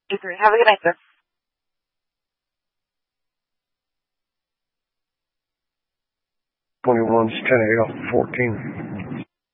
You three. Have a good night, sir. 21's 10-8 off 14.